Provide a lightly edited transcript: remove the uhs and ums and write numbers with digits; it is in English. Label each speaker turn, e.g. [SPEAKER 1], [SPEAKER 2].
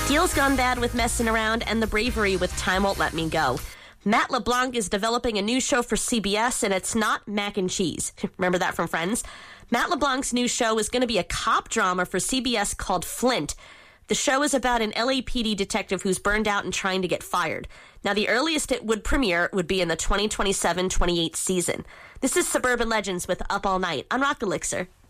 [SPEAKER 1] Deals gone bad with messing around and the bravery with Time Won't Let Me Go. Matt LeBlanc is developing a new show for CBS, and it's not mac and cheese. Remember that from Friends? Matt LeBlanc's new show is going to be a cop drama for CBS called Flint. The show is about an LAPD detective who's burned out and trying to get fired. Now, the earliest it would premiere would be in the 2027-28 season. This is Suburban Legends with Up All Night on Rock Elixir.